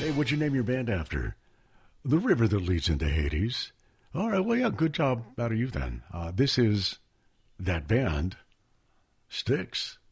Hey, what'd you name your band after? The river that leads into Hades. All right, well, yeah, good job out of you then. This is that band, Styx.